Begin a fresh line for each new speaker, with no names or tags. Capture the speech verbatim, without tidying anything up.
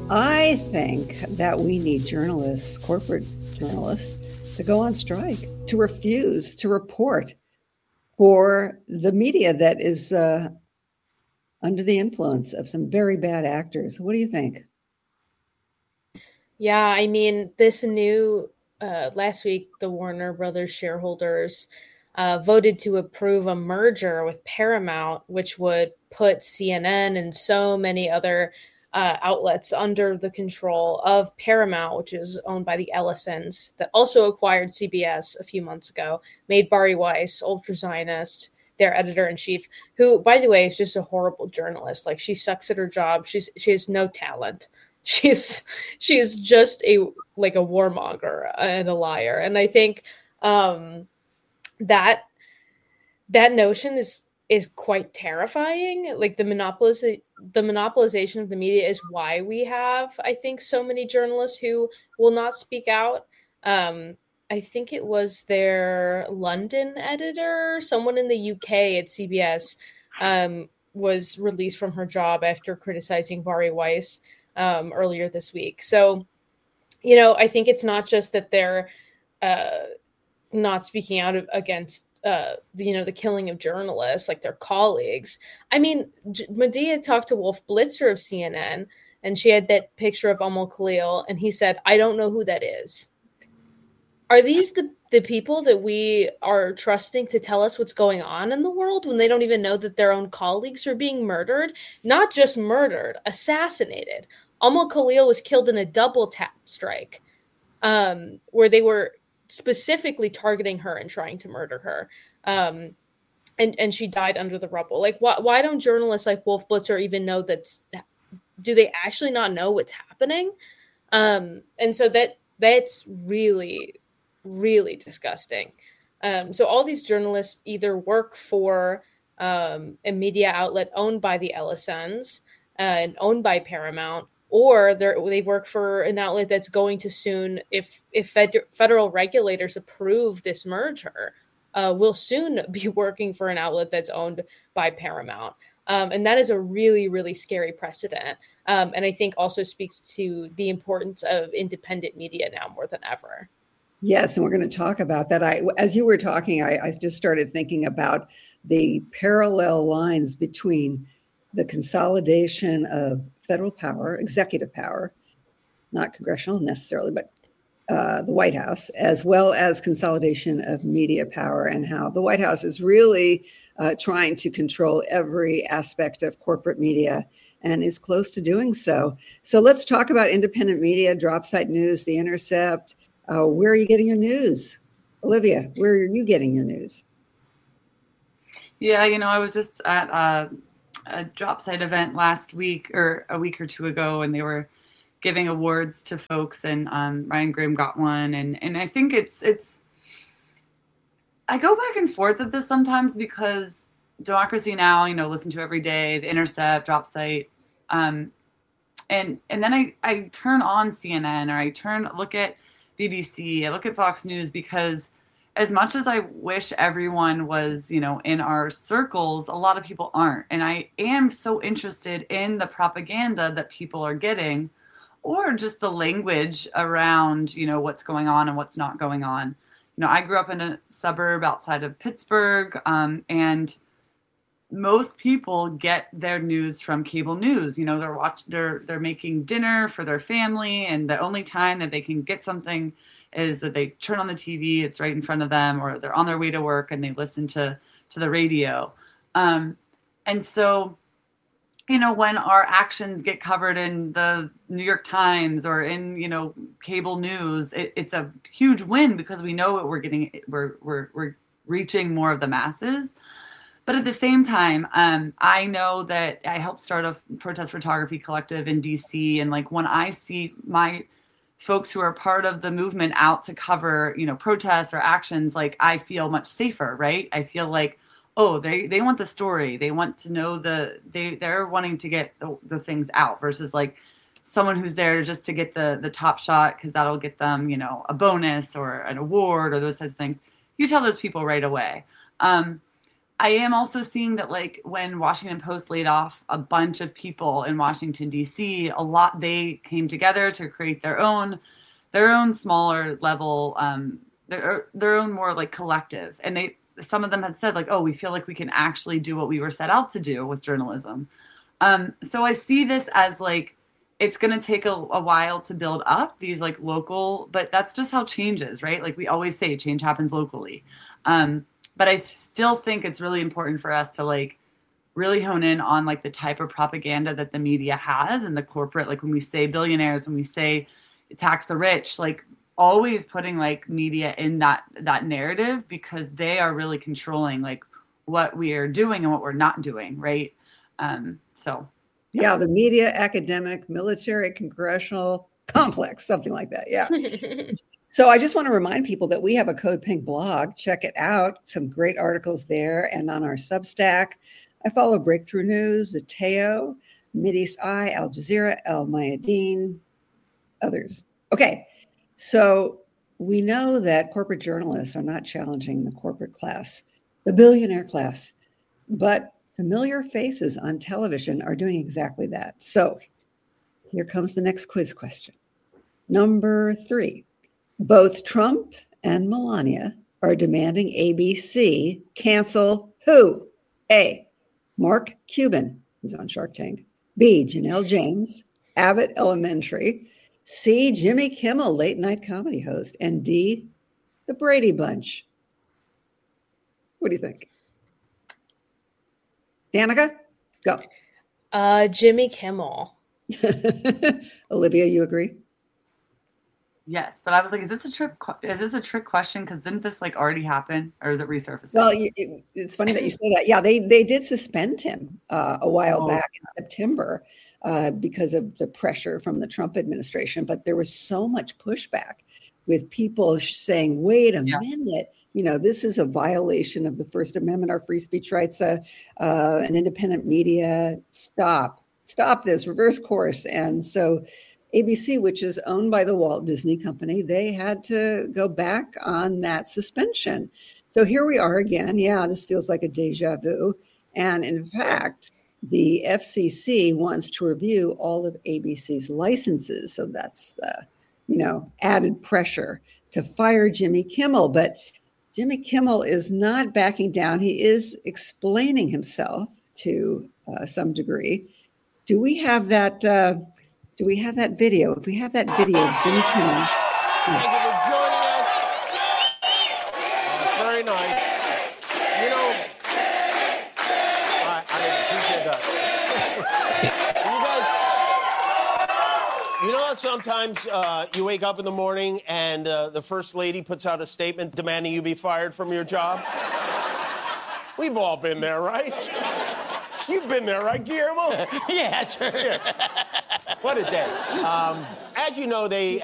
I think that we need journalists, corporate journalists, to go on strike, to refuse to report for the media that is uh, under the influence of some very bad actors. What do you think?
Yeah, I mean, this new uh, last week, the Warner Brothers shareholders uh, voted to approve a merger with Paramount, which would put C N N and so many other uh, outlets under the control of Paramount, which is owned by the Ellisons, that also acquired C B S a few months ago, made Bari Weiss, ultra Zionist, their editor in chief, who, by the way, is just a horrible journalist. Like, she sucks at her job. She's she has no talent. She's she's just a like a warmonger and a liar. And I think um, that that notion is is quite terrifying. Like the monopoliz the monopolization of the media is why we have, I think, so many journalists who will not speak out. Um, I think it was their London editor, someone in the U K at C B S, um, was released from her job after criticizing Bari Weiss um, earlier this week. So, you know, I think it's not just that they're uh, not speaking out against uh the, you know the killing of journalists like their colleagues. I mean, J- Medea talked to Wolf Blitzer of C N N, and she had that picture of Amal Khalil, and he said, "I don't know who that is." Are these the the people that we are trusting to tell us what's going on in the world when they don't even know that their own colleagues are being murdered? Not just murdered, assassinated. Amal Khalil was killed in a double tap strike, um, where they were specifically targeting her and trying to murder her. Um, and, and she died under the rubble. Like, why, why don't journalists like Wolf Blitzer even know that? Do they actually not know what's happening? Um, and so that that's really, really disgusting. Um, so all these journalists either work for um, a media outlet owned by the Ellisons uh, and owned by Paramount, or they work for an outlet that's going to soon, if if fed, federal regulators approve this merger, uh, will soon be working for an outlet that's owned by Paramount. Um, and that is a really, really scary precedent. Um, and I think also speaks to the importance of independent media now more than ever.
Yes, and we're going to talk about that. I, as you were talking, I, I just started thinking about the parallel lines between the consolidation of federal power, executive power, not congressional necessarily, but uh, the White House, as well as consolidation of media power, and how the White House is really uh, trying to control every aspect of corporate media and is close to doing so. So let's talk about independent media, Dropsite News, The Intercept. Uh, where are you getting your news? Olivia, where are you getting your news?
Yeah, you know, I was just at a, a Dropsite event last week or a week or two ago, and they were giving awards to folks, and um, Ryan Grim got one, and and I think it's it's. I go back and forth at this sometimes because Democracy Now, you know, listen to every day, The Intercept, Dropsite, um, and and then I I turn on C N N, or I turn look at B B C, I look at Fox News, because as much as I wish everyone was, you know, in our circles, a lot of people aren't. And I am so interested in the propaganda that people are getting, or just the language around, you know, what's going on and what's not going on. You know, I grew up in a suburb outside of Pittsburgh, um, and most people get their news from cable news. You know, they're watch they're they're making dinner for their family, and the only time that they can get something is that they turn on the T V, it's right in front of them, or they're on their way to work and they listen to to the radio. Um, and so, you know, when our actions get covered in the New York Times or in, you know, cable news, it, it's a huge win because we know what we're getting, we're we're we're reaching more of the masses. But at the same time, um, I know that I helped start a protest photography collective in D C, and like when I see my folks who are part of the movement out to cover, you know, protests or actions, like I feel much safer, right? I feel like, oh, they, they want the story. They want to know the, they, they're wanting to get the, the things out versus like someone who's there just to get the, the top shot because that'll get them, you know, a bonus or an award or those types of things. You tell those people right away. Um, I am also seeing that, like, when Washington Post laid off a bunch of people in Washington, D C, a lot, they came together to create their own, their own smaller level, um, their, their own more like collective. And they, some of them had said like, oh, we feel like we can actually do what we were set out to do with journalism. Um, so I see this as like, it's going to take a, a while to build up these like local, but that's just how change is, right? Like we always say, change happens locally. Um, but I still think it's really important for us to like really hone in on like the type of propaganda that the media has and the corporate, like when we say billionaires, when we say tax the rich, like always putting like media in that, that narrative, because they are really controlling like what we are doing and what we're not doing. Right. Um, so.
Yeah. The media, academic, military, congressional complex, something like that. Yeah. So I just want to remind people that we have a Code Pink blog. Check it out. Some great articles there. And on our Substack, I follow Breakthrough News, the Teo, Mideast Eye, Al Jazeera, El Mayadeen, others. Okay. So we know that corporate journalists are not challenging the corporate class, the billionaire class, but familiar faces on television are doing exactly that. So here comes the next quiz question. Number three, both Trump and Melania are demanding A B C cancel who? A, Mark Cuban, who's on Shark Tank. B, Janelle James, Abbott Elementary. C, Jimmy Kimmel, late night comedy host. And D, the Brady Bunch. What do you think? Danica, go.
Uh, Jimmy Kimmel.
Olivia, you agree?
Yes, but I was like, is this a trick? Is this a trick question? Because didn't this like already happen, or is it resurfacing?
Well, it, it's funny that you say that. Yeah, they they did suspend him uh, a while oh. back in September uh, because of the pressure from the Trump administration. But there was so much pushback with people saying, "Wait a yeah. minute, you know, this is a violation of the First Amendment, our free speech rights, uh, uh, an independent media. Stop, stop this, reverse course." And so A B C, which is owned by the Walt Disney Company, they had to go back on that suspension. So here we are again. Yeah, this feels like a deja vu. And in fact, the F C C wants to review all of A B C's licenses. So that's, uh, you know, added pressure to fire Jimmy Kimmel. But Jimmy Kimmel is not backing down. He is explaining himself to uh, some degree. Do we have that? Uh, Do we have that video? If we have that video of Jimmy Kimmel.
Thank you for joining us. Uh, very nice. You know, I, I appreciate that. You guys, you know how sometimes uh, you wake up in the morning and uh, the first lady puts out a statement demanding you be fired from your job? We've all been there, right? You've been there, right, Guillermo?
Yeah, sure.
Yeah. What a day. Um, as you know, they